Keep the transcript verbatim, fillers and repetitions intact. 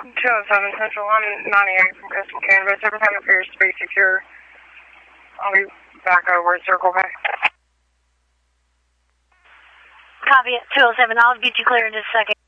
two oh seven Central, I'm ninety-eight from Crystal Canvas. Every time it appears to be secure, I'll be back over at Circle Bay. Copy it, two oh seven. I'll get you clear in just a second.